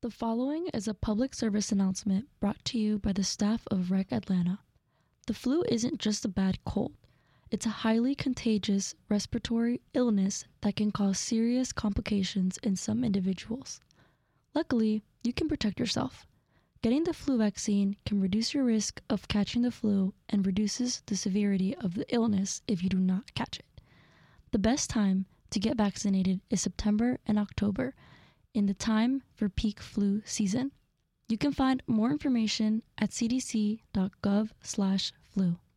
The following is a public service announcement brought to you by the staff of Rec Atlanta. The flu isn't just a bad cold. It's a highly contagious respiratory illness that can cause serious complications in some individuals. Luckily, you can protect yourself. Getting the flu vaccine can reduce your risk of catching the flu and reduces the severity of the illness if you do not catch it. The best time to get vaccinated is September and October, in the time for peak flu season. You can find more information at cdc.gov/flu.